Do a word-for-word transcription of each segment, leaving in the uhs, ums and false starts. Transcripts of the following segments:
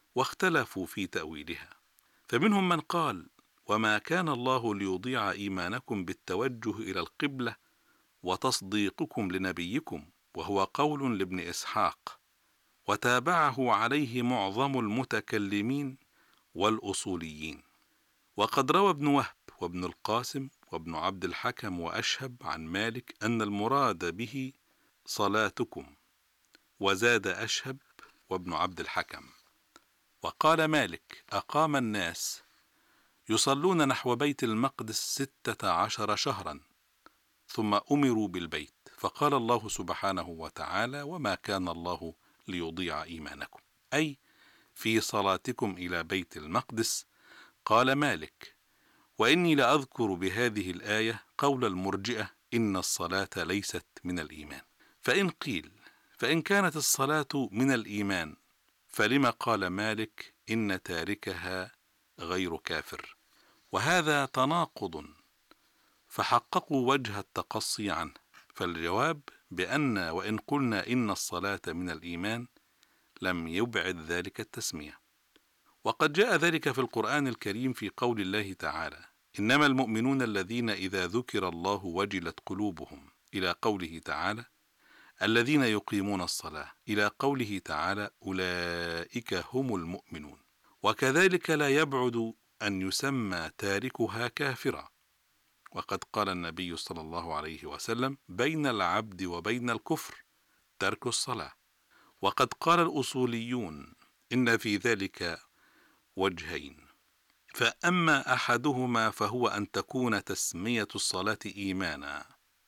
واختلفوا في تأويلها، فمنهم من قال: وما كان الله ليضيع إيمانكم بالتوجه إلى القبلة وتصديقكم لنبيكم، وهو قول لابن إسحاق، وتابعه عليه معظم المتكلمين والأصوليين. وقد روى ابن وهب وابن القاسم وابن عبد الحكم وأشهب عن مالك أن المراد به صلاتكم، وزاد أشهب وابن عبد الحكم. وقال مالك: أقام الناس يصلون نحو بيت المقدس ستة عشر شهرا، ثم أمروا بالبيت، فقال الله سبحانه وتعالى: وما كان الله ليضيع إيمانكم، أي في صلاتكم إلى بيت المقدس. قال مالك: وإني لأذكر بهذه الآية قول المرجئة: إن الصلاة ليست من الإيمان. فإن قيل: فإن كانت الصلاة من الإيمان، فلما قال مالك: إن تاركها غير كافر؟ وهذا تناقض، فحققوا وجه التقصي عنه. فالجواب بأن وإن قلنا إن الصلاة من الإيمان لم يبعد ذلك التسمية. وقد جاء ذلك في القرآن الكريم في قول الله تعالى: إنما المؤمنون الذين إذا ذكر الله وجلت قلوبهم، إلى قوله تعالى: الذين يقيمون الصلاة، إلى قوله تعالى: أولئك هم المؤمنون. وكذلك لا يبعد أن يسمى تاركها كافرا. وقد قال النبي صلى الله عليه وسلم: بين العبد وبين الكفر ترك الصلاة. وقد قال الأصوليون: إن في ذلك وجهين، فأما أحدهما فهو أن تكون تسمية الصلاة إيمانا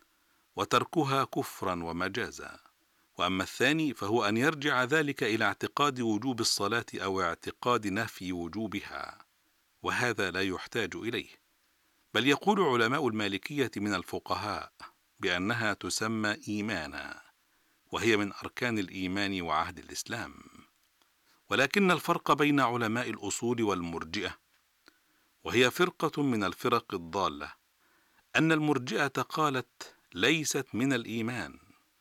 وتركها كفرا ومجازا، وأما الثاني فهو أن يرجع ذلك إلى اعتقاد وجوب الصلاة أو اعتقاد نفي وجوبها، وهذا لا يحتاج إليه. بل يقول علماء المالكية من الفقهاء بأنها تسمى إيمانا، وهي من أركان الإيمان وعهد الإسلام. ولكن الفرق بين علماء الأصول والمرجئة، وهي فرقة من الفرق الضالة، أن المرجئة قالت: ليست من الإيمان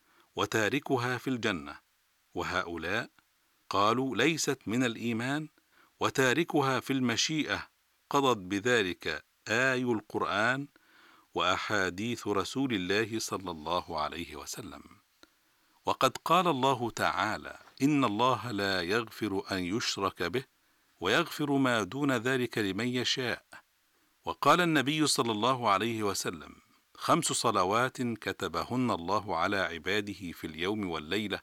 وتاركها في الجنة، وهؤلاء قالوا: ليست من الإيمان وتاركها في المشيئة، قضت بذلك آي القرآن وأحاديث رسول الله صلى الله عليه وسلم. وقد قال الله تعالى: إن الله لا يغفر أن يشرك به ويغفر ما دون ذلك لمن يشاء. وقال النبي صلى الله عليه وسلم: خمس صلوات كتبهن الله على عباده في اليوم والليلة،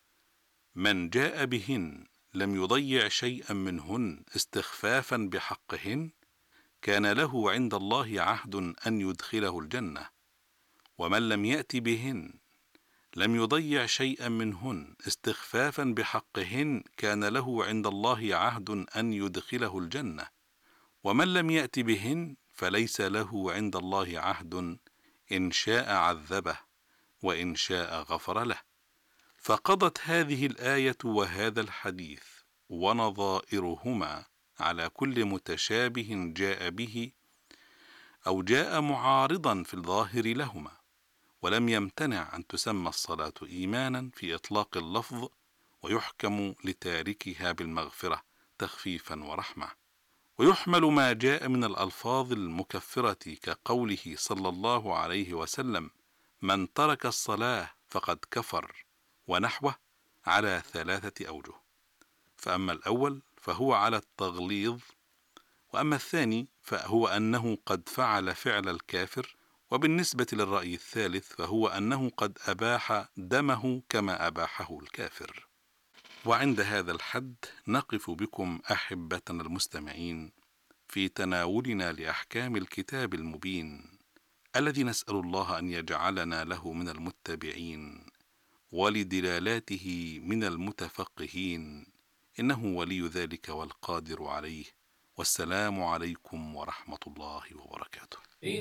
من جاء بهن لم يضيع شيئا منهن استخفافا بحقهن كان له عند الله عهد أن يدخله الجنة، ومن لم يأت بهن لم يضيع شيئا منهن استخفافا بحقهن كان له عند الله عهد أن يدخله الجنة، ومن لم يأت بهن فليس له عند الله عهد، إن شاء عذبه وإن شاء غفر له. فقضت هذه الآية وهذا الحديث ونظائرهما على كل متشابه جاء به أو جاء معارضا في الظاهر لهما، ولم يمتنع أن تسمى الصلاة إيمانا في إطلاق اللفظ، ويحكم لتاركها بالمغفرة تخفيفا ورحمة. ويحمل ما جاء من الألفاظ المكفرة كقوله صلى الله عليه وسلم: من ترك الصلاة فقد كفر، ونحوه، على ثلاثة أوجه. فأما الأول فهو على التغليظ، وأما الثاني فهو أنه قد فعل فعل الكافر، وبالنسبة للرأي الثالث فهو أنه قد أباح دمه كما أباحه الكافر. وعند هذا الحد نقف بكم أحبتنا المستمعين في تناولنا لأحكام الكتاب المبين، الذي نسأل الله أن يجعلنا له من المتبعين ولدلالاته من المتفقهين، إنه ولي ذلك والقادر عليه. والسلام عليكم ورحمة الله وبركاته.